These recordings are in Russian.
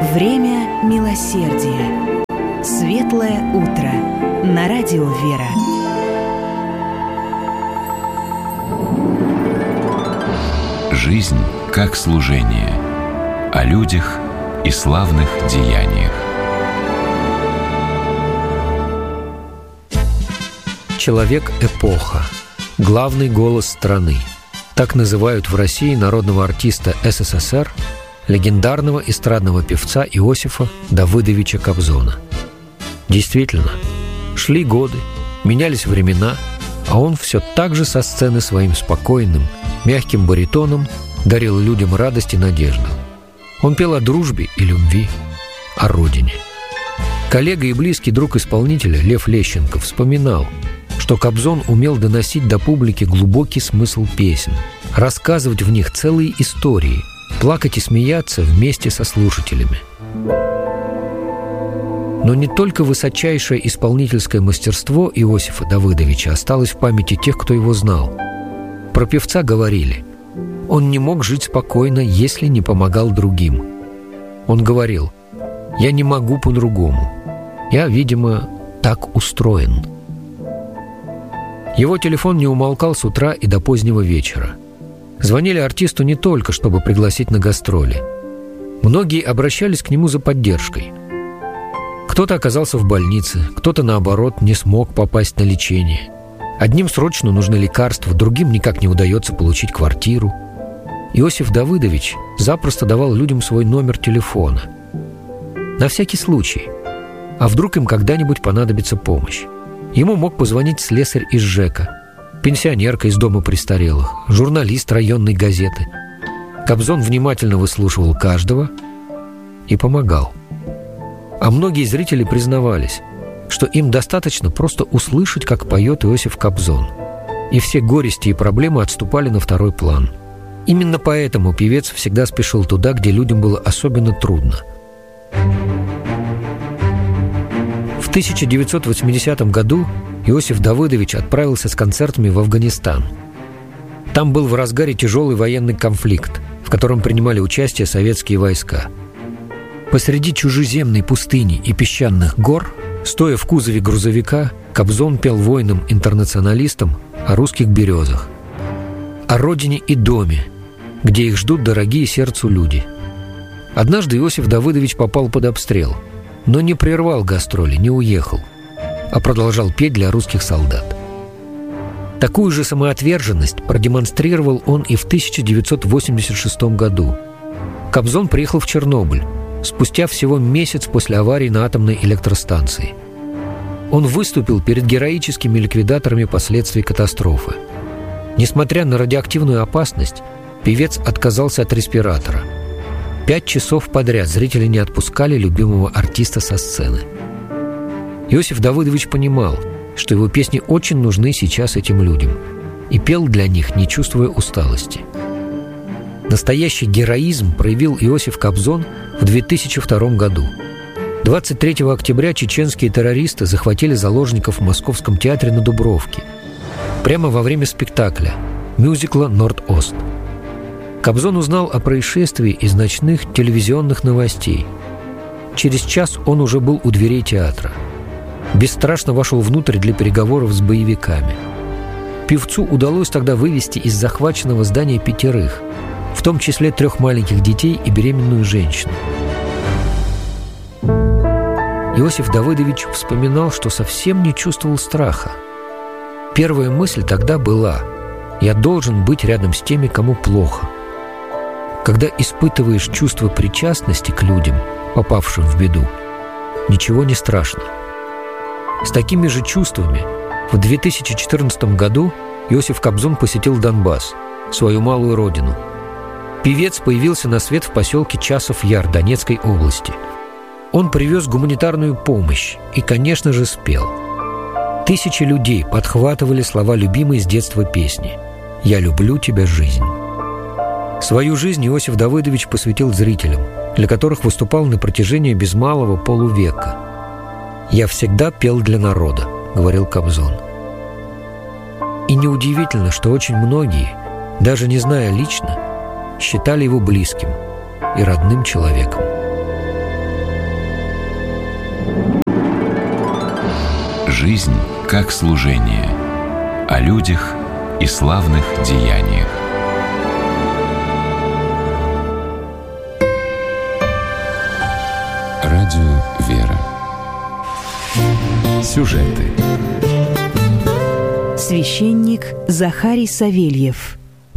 Время милосердия. Светлое утро. На радио «Вера». Жизнь как служение. О людях и славных деяниях. Человек-эпоха. Главный голос страны. Так называют в России народного артиста СССР, легендарного эстрадного певца Иосифа Давыдовича Кобзона. Действительно, шли годы, менялись времена, а он все так же со сцены своим спокойным, мягким баритоном дарил людям радость и надежду. Он пел о дружбе и любви, о родине. Коллега и близкий друг исполнителя Лев Лещенко вспоминал, что Кобзон умел доносить до публики глубокий смысл песен, рассказывать в них целые истории, плакать и смеяться вместе со слушателями. Но не только высочайшее исполнительское мастерство Иосифа Давыдовича осталось в памяти тех, кто его знал. Про певца говорили: он не мог жить спокойно, если не помогал другим. Он говорил: «Я не могу по-другому. Я, видимо, так устроен». Его телефон не умолкал с утра и до позднего вечера. Звонили артисту не только, чтобы пригласить на гастроли. Многие обращались к нему за поддержкой. Кто-то оказался в больнице, кто-то, наоборот, не смог попасть на лечение. Одним срочно нужны лекарства, другим никак не удается получить квартиру. Иосиф Давыдович запросто давал людям свой номер телефона. На всякий случай. А вдруг им когда-нибудь понадобится помощь? Ему мог позвонить слесарь из ЖЭКа, пенсионерка из дома престарелых, журналист районной газеты. Кобзон внимательно выслушивал каждого и помогал. А многие зрители признавались, что им достаточно просто услышать, как поет Иосиф Кобзон. И все горести и проблемы отступали на второй план. Именно поэтому певец всегда спешил туда, где людям было особенно трудно. В 1980 году Иосиф Давыдович отправился с концертами в Афганистан. Там был в разгаре тяжелый военный конфликт, в котором принимали участие советские войска. Посреди чужеземной пустыни и песчаных гор, стоя в кузове грузовика, Кобзон пел воинам-интернационалистам о русских березах, о родине и доме, где их ждут дорогие сердцу люди. Однажды Иосиф Давыдович попал под обстрел, но не прервал гастроли, не уехал, а продолжал петь для русских солдат. Такую же самоотверженность продемонстрировал он и в 1986 году. Кобзон приехал в Чернобыль спустя всего месяц после аварии на атомной электростанции. Он выступил перед героическими ликвидаторами последствий катастрофы. Несмотря на радиоактивную опасность, певец отказался от респиратора. 5 часов подряд зрители не отпускали любимого артиста со сцены. Иосиф Давыдович понимал, что его песни очень нужны сейчас этим людям, и пел для них, не чувствуя усталости. Настоящий героизм проявил Иосиф Кобзон в 2002 году. 23 октября чеченские террористы захватили заложников в Московском театре на Дубровке прямо во время спектакля мюзикла «Норд-Ост». Кобзон узнал о происшествии из ночных телевизионных новостей. Через час он уже был у дверей театра. Бесстрашно вошел внутрь для переговоров с боевиками. Певцу удалось тогда вывести из захваченного здания 5, в том числе 3 маленьких детей и беременную женщину. Иосиф Давыдович вспоминал, что совсем не чувствовал страха. Первая мысль тогда была: «Я должен быть рядом с теми, кому плохо». Когда испытываешь чувство причастности к людям, попавшим в беду, ничего не страшно. С такими же чувствами в 2014 году Иосиф Кобзон посетил Донбасс, свою малую родину. Певец появился на свет в поселке Часов-Яр Донецкой области. Он привез гуманитарную помощь и, конечно же, спел. Тысячи людей подхватывали слова любимой с детства песни «Я люблю тебя, жизнь». Свою жизнь Иосиф Давыдович посвятил зрителям, для которых выступал на протяжении без малого полувека. «Я всегда пел для народа», — говорил Кобзон. И неудивительно, что очень многие, даже не зная лично, считали его близким и родным человеком. Жизнь как служение. О людях и славных деяниях. Радио «Вера». Сюжеты. Священник Захарий Савельев.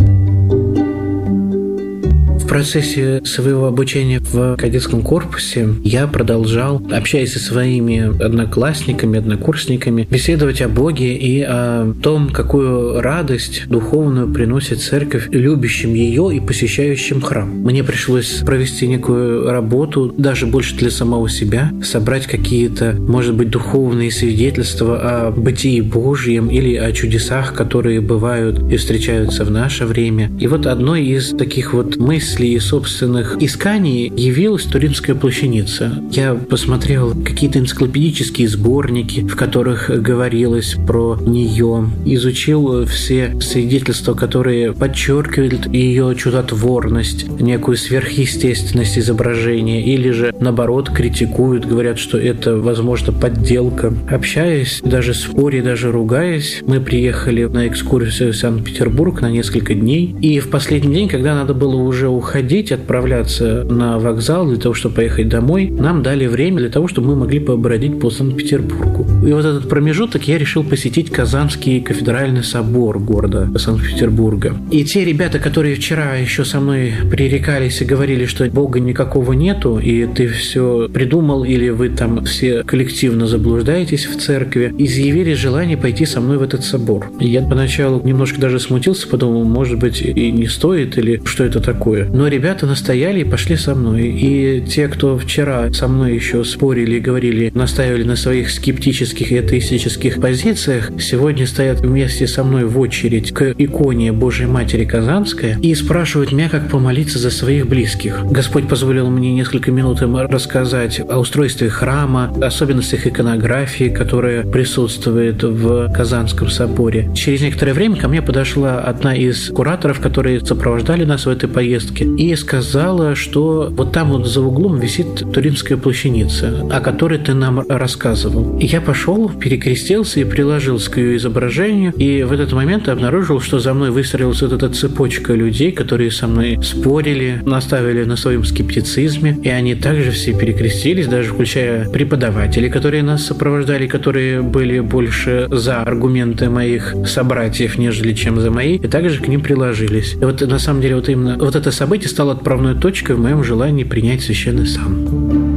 В процессе своего обучения в кадетском корпусе я продолжал, общаясь со своими одноклассниками, однокурсниками, беседовать о Боге и о том, какую радость духовную приносит церковь любящим ее и посещающим храм. Мне пришлось провести некую работу, даже больше для самого себя, собрать какие-то, может быть, духовные свидетельства о бытии Божьем или о чудесах, которые бывают и встречаются в наше время. И вот одной из таких вот мыслей и собственных исканий явилась Туринская плащаница. Я посмотрел какие-то энциклопедические сборники, в которых говорилось про нее, изучил все свидетельства, которые подчеркивают ее чудотворность, некую сверхъестественность изображения, или же, наоборот, критикуют, говорят, что это, возможно, подделка. Общаясь, даже споря, даже ругаясь, мы приехали на экскурсию в Санкт-Петербург на несколько дней, и в последний день, когда надо было уже уходить, отправляться на вокзал для того, чтобы поехать домой, нам дали время для того, чтобы мы могли побродить по Санкт-Петербургу. И вот этот промежуток я решил посетить Казанский кафедральный собор города Санкт-Петербурга. И те ребята, которые вчера еще со мной пререкались и говорили, что Бога никакого нету, и ты все придумал, или вы там все коллективно заблуждаетесь в церкви, изъявили желание пойти со мной в этот собор. И я поначалу немножко даже смутился, подумал, может быть, и не стоит, или что это такое. Но ребята настояли и пошли со мной. И те, кто вчера со мной еще спорили и говорили, настаивали на своих скептических и атеистических позициях, сегодня стоят вместе со мной в очередь к иконе Божьей Матери Казанской и спрашивают меня, как помолиться за своих близких. Господь позволил мне несколько минут им рассказать о устройстве храма, особенностях иконографии, которая присутствует в Казанском соборе. Через некоторое время ко мне подошла одна из кураторов, которые сопровождали нас в этой поездке, и сказала, что вот там вот за углом висит Туринская плащаница, о которой ты нам рассказывал. И я пошел, перекрестился и приложился к ее изображению, и в этот момент обнаружил, что за мной выстроилась вот эта цепочка людей, которые со мной спорили, наставили на своем скептицизме, и они также все перекрестились, даже включая преподавателей, которые нас сопровождали, которые были больше за аргументы моих собратьев, нежели чем за мои, и также к ним приложились. И вот на самом деле вот именно вот это событие стало отправной точкой в моем желании принять священный сан.